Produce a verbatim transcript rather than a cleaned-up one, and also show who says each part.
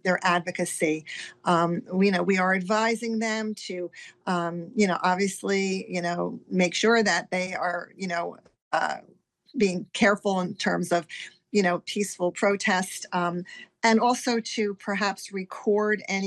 Speaker 1: their advocacy. Um, we know we are advising them to, um, you know, obviously, you know, make sure that they are, you know, uh, being careful in terms of, you know, peaceful protest, um, and also to perhaps record any